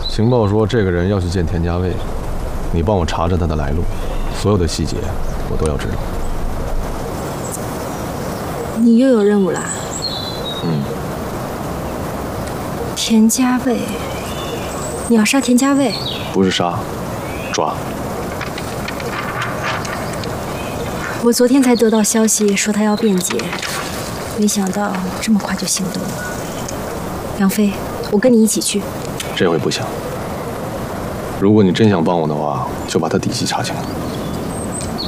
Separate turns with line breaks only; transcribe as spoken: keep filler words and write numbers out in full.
情报说这个人要去见田家卫，你帮我查查他的来路，所有的细节我都要知道。
你又有任务啦？
嗯。
田家卫，你要杀田家卫？
不是杀，抓。
我昨天才得到消息说他要辩解，没想到这么快就行动了。杨飞，我跟你一起去。
这回不行。如果你真想帮我的话，就把他底细查清了。